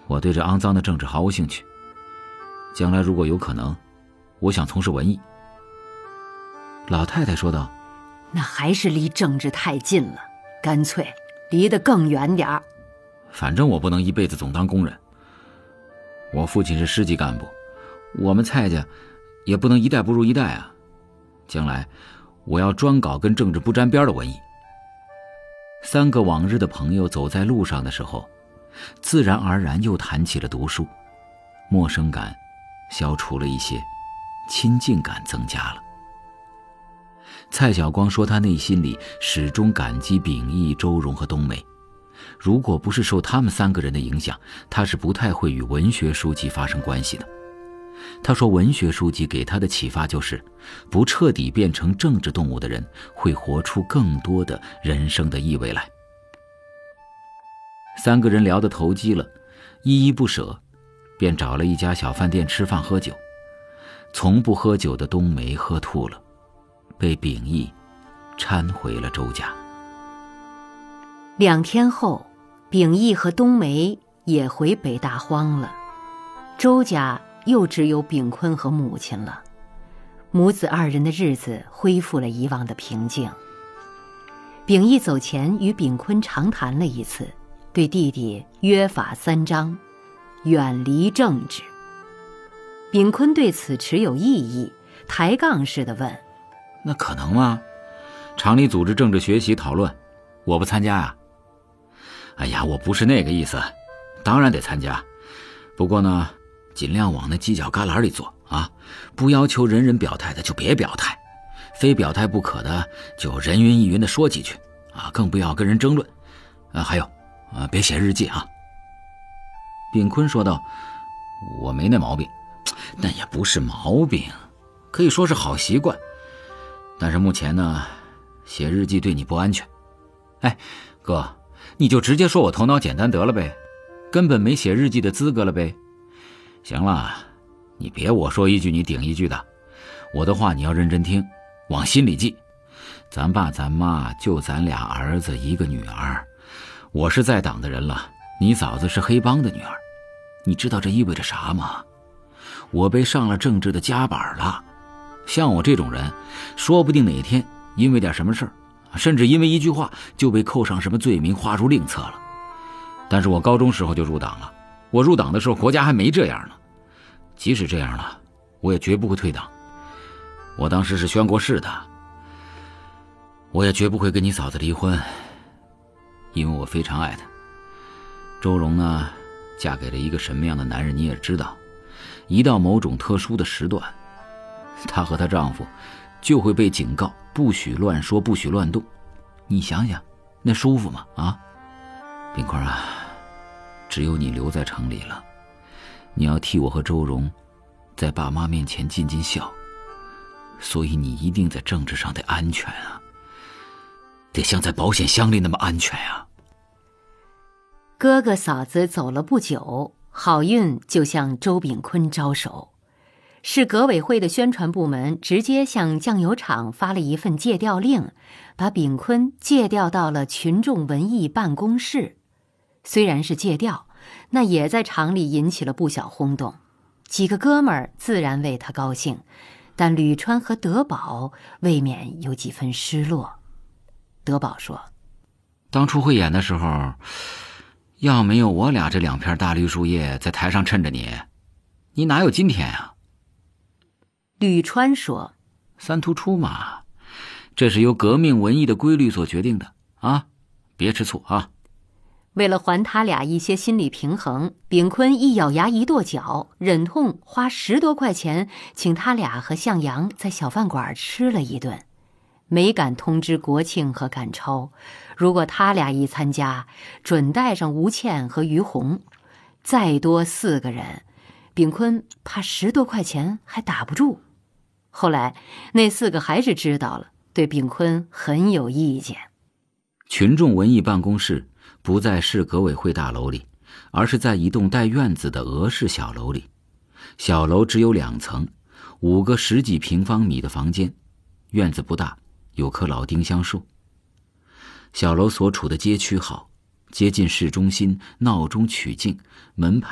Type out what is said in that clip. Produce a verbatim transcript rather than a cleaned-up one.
我对这肮脏的政治毫无兴趣。将来如果有可能，我想从事文艺。老太太说道： 那还是离政治太近了，干脆离得更远点儿。 反正我不能一辈子总当工人。我父亲是师级干部，我们蔡家也不能一代不如一代啊。将来我要专搞跟政治不沾边的文艺。三个往日的朋友走在路上的时候，自然而然又谈起了读书，陌生感消除了一些，亲近感增加了。蔡晓光说他内心里始终感激秉义、周荣和冬梅，如果不是受他们三个人的影响，他是不太会与文学书籍发生关系的。他说文学书籍给他的启发就是，不彻底变成政治动物的人会活出更多的人生的意味来。三个人聊得投机了，依依不舍，便找了一家小饭店吃饭喝酒。从不喝酒的冬梅喝吐了，被秉义搀回了周家。 两天后，秉义和冬梅也回北大荒了，周家又只有秉坤和母亲了。母子二人的日子恢复了以往的平静。秉义走前与秉坤长谈了一次，对弟弟约法三章，远离政治。秉坤对此持有异议，抬杠似的问： 那可能吗？厂里组织政治学习讨论，我不参加啊？哎呀，我不是那个意思，当然得参加，不过呢，尽量往那犄角旮旯里坐啊，不要求人人表态的就别表态，非表态不可的就人云亦云的说几句啊，更不要跟人争论啊。还有啊，别写日记啊。秉坤说道：我没那毛病，那也不是毛病，可以说是好习惯，但是目前呢，写日记对你不安全。哎，哥，你就直接说我头脑简单得了呗，根本没写日记的资格了呗。行了，你别我说一句你顶一句的，我的话你要认真听，往心里记。咱爸咱妈就咱俩儿子一个女儿，我是在党的人了，你嫂子是黑帮的女儿，你知道这意味着啥吗？我被上了政治的夹板了，像我这种人，说不定哪天因为点什么事儿，甚至因为一句话就被扣上什么罪名，划入另册了。但是我高中时候就入党了，我入党的时候国家还没这样呢，即使这样了，我也绝不会退党。我当时是宣过誓的，我也绝不会跟你嫂子离婚，因为我非常爱她。周荣呢，嫁给了一个什么样的男人你也知道，一到某种特殊的时段，她和她丈夫就会被警告不许乱说，不许乱动。你想想那舒服吗？啊，冰块啊，只有你留在城里了，你要替我和周荣在爸妈面前尽尽孝，所以你一定在政治上得安全啊，得像在保险箱里那么安全啊。 哥哥嫂子走了不久，好运就向周秉坤招手。市革委会的宣传部门直接向酱油厂发了一份借调令，把秉坤借调到了群众文艺办公室。虽然是借调，那也在厂里引起了不小轰动。几个哥们儿自然为他高兴，但吕川和德宝未免有几分失落。德宝说： 当初会演的时候，要没有我俩这两片大绿树叶在台上衬着你，你哪有今天啊？ 吕川说： 三突出嘛，这是由革命文艺的规律所决定的啊，别吃醋啊。 为了还他俩一些心理平衡，秉坤一咬牙一跺脚，忍痛花十多块钱请他俩和向阳在小饭馆吃了一顿，没敢通知国庆和赶超，如果他俩一参加，准带上吴倩和于红，再多四个人，秉坤怕十多块钱还打不住。后来那四个还是知道了，对秉坤很有意见。 群众文艺办公室不在市革委会大楼里，而是在一栋带院子的俄式小楼里。小楼只有两层，五个十几平方米的房间，院子不大，有棵老丁香树。小楼所处的街区好，接近市中心，闹中取静，门牌